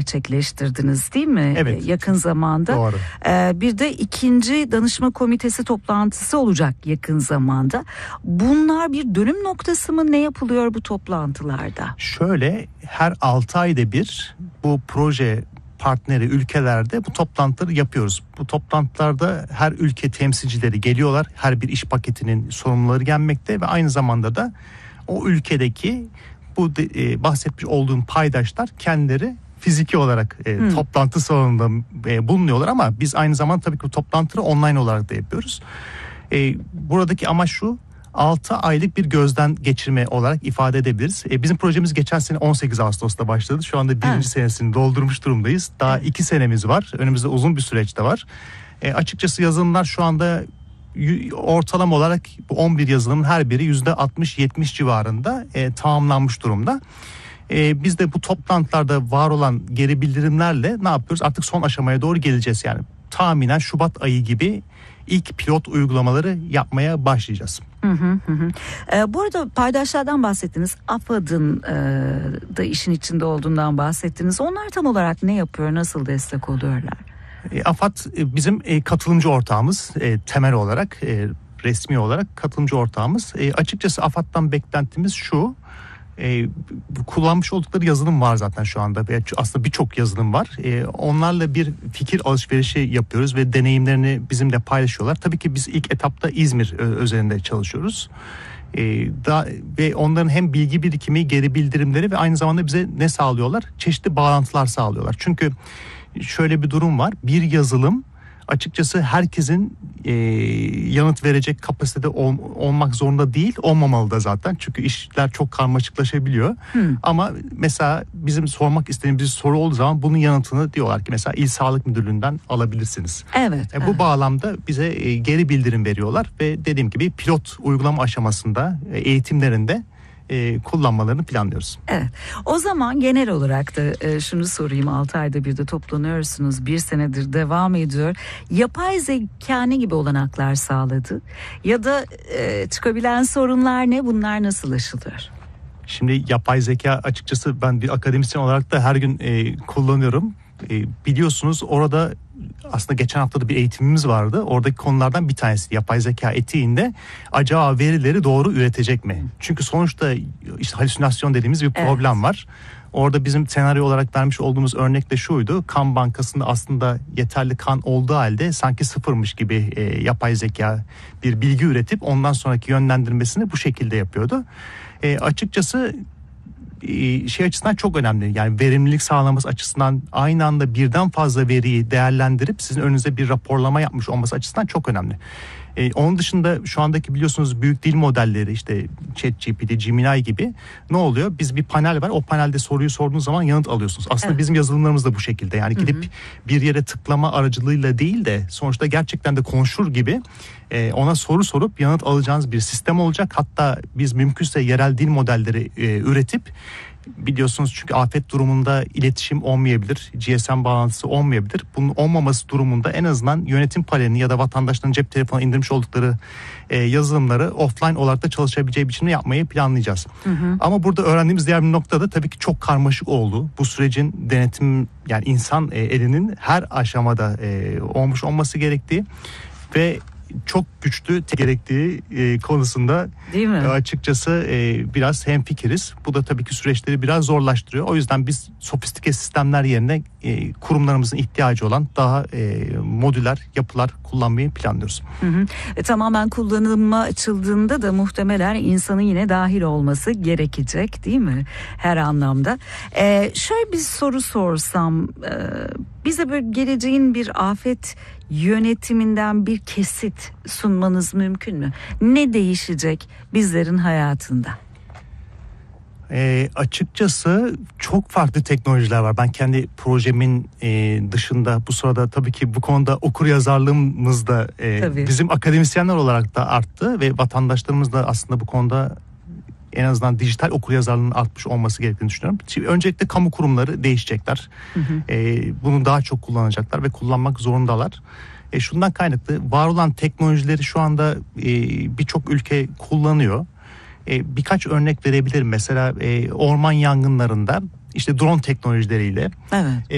gerçekleştirdiniz değil mi? Evet. Yakın zamanda. Doğru. Bir de ikinci danışma komitesi toplantısı olacak yakın zamanda. Bunlar bir dönüm noktası mı? Ne yapılıyor bu toplantılarda? Şöyle, her 6 ayda bir bu proje partneri ülkelerde bu toplantıları yapıyoruz. Bu toplantılarda her ülke temsilcileri geliyorlar. Her bir iş paketinin sorumluları gelmekte ve aynı zamanda da o ülkedeki bu bahsetmiş olduğum paydaşlar kendileri fiziki olarak toplantı salonunda bulunuyorlar ama biz aynı zamanda tabii ki bu toplantıları online olarak da yapıyoruz. Buradaki amaç şu: 6 aylık bir gözden geçirme olarak ifade edebiliriz. Bizim projemiz geçen sene 18 Ağustos'ta başladı. Şu anda birinci senesini doldurmuş durumdayız. Daha 2 senemiz var. Önümüzde uzun bir süreç de var. Açıkçası yazılımlar şu anda ortalama olarak bu 11 yazılımın her biri %60-70 civarında tamamlanmış durumda. Biz de bu toplantılarda var olan geri bildirimlerle ne yapıyoruz? Artık son aşamaya doğru geleceğiz. Yani tahminen Şubat ayı gibi ilk pilot uygulamaları yapmaya başlayacağız. Bu arada paydaşlardan bahsettiniz. AFAD'ın da işin içinde olduğundan bahsettiniz. Onlar tam olarak ne yapıyor? Nasıl destek oluyorlar? AFAD bizim katılımcı ortağımız, temel olarak resmi olarak katılımcı ortağımız. Açıkçası AFAD'dan beklentimiz şu: kullanmış oldukları yazılım var zaten şu anda. Aslında birçok yazılım var. Onlarla bir fikir alışverişi yapıyoruz ve deneyimlerini bizimle paylaşıyorlar. Tabii ki biz ilk etapta İzmir üzerinde çalışıyoruz. Ve onların hem bilgi birikimi, geri bildirimleri ve aynı zamanda bize ne sağlıyorlar? Çeşitli bağlantılar sağlıyorlar. Çünkü şöyle bir durum var: bir yazılım açıkçası herkesin yanıt verecek kapasitede olmak zorunda değil, olmamalı da zaten. Çünkü işler çok karmaşıklaşabiliyor. Ama mesela bizim sormak istediğimiz bir soru olduğu zaman bunun yanıtını diyorlar ki mesela İl Sağlık Müdürlüğü'nden alabilirsiniz. Evet. Bu bağlamda bize geri bildirim veriyorlar ve dediğim gibi pilot uygulama aşamasında, eğitimlerinde kullanmalarını planlıyoruz. Evet. O zaman genel olarak da şunu sorayım: 6 ayda bir de toplanıyorsunuz. 1 senedir devam ediyor. Yapay zeka ne gibi olanaklar sağladı? Ya da çıkabilen sorunlar ne? Bunlar nasıl aşılıyor? Şimdi yapay zeka, açıkçası ben bir akademisyen olarak da her gün kullanıyorum. Biliyorsunuz orada aslında geçen hafta da bir eğitimimiz vardı. Oradaki konulardan bir tanesi yapay zeka etiğinde acaba verileri doğru üretecek mi? Çünkü sonuçta işte halüsinasyon dediğimiz bir problem var. Orada bizim senaryo olarak vermiş olduğumuz örnek de şuydu: kan bankasında aslında yeterli kan olduğu halde sanki sıfırmış gibi yapay zeka bir bilgi üretip ondan sonraki yönlendirmesini bu şekilde yapıyordu. Açıkçası şey açısından çok önemli. Yani verimlilik sağlaması açısından, aynı anda birden fazla veriyi değerlendirip sizin önünüze bir raporlama yapmış olması açısından çok önemli. Onun dışında şu andaki biliyorsunuz büyük dil modelleri, işte ChatGPT, Gemini gibi, ne oluyor? Biz bir panel var. O panelde soruyu sorduğunuz zaman yanıt alıyorsunuz. Aslında bizim yazılımlarımız da bu şekilde. Yani gidip bir yere tıklama aracılığıyla değil de sonuçta gerçekten de konuşur gibi ona soru sorup yanıt alacağınız bir sistem olacak. Hatta biz mümkünse yerel dil modelleri üretip, biliyorsunuz çünkü afet durumunda iletişim olmayabilir, GSM bağlantısı olmayabilir. Bunun olmaması durumunda en azından yönetim panelini ya da vatandaşların cep telefonuna indirmiş oldukları yazılımları offline olarak da çalışabileceği biçimde yapmayı planlayacağız. Ama burada öğrendiğimiz diğer bir nokta da tabii ki çok karmaşık oldu. Bu sürecin denetim, yani insan elinin her aşamada olmuş olması gerektiği ve çok güçlü gerektiği konusunda açıkçası biraz hemfikiriz. Bu da tabii ki süreçleri biraz zorlaştırıyor. O yüzden biz sofistike sistemler yerine kurumlarımızın ihtiyacı olan daha modüler yapılar kullanmayı planlıyoruz. Tamamen kullanıma açıldığında da muhtemelen insanın yine dahil olması gerekecek, değil mi? Her anlamda. Şöyle bir soru sorsam, bize böyle geleceğin bir afet yönetiminden bir kesit sunmanız mümkün mü? Ne değişecek bizlerin hayatında? Açıkçası çok farklı teknolojiler var. Ben kendi projemin dışında bu sırada tabii ki bu konuda okuryazarlığımız da bizim akademisyenler olarak da arttı ve vatandaşlarımız da aslında bu konuda en azından dijital okuryazarlığının artmış olması gerektiğini düşünüyorum. Şimdi öncelikle kamu kurumları değişecekler. Bunu daha çok kullanacaklar ve kullanmak zorundalar. Şundan kaynaklı, var olan teknolojileri şu anda birçok ülke kullanıyor. Birkaç örnek verebilirim. Mesela orman yangınlarında işte drone teknolojileriyle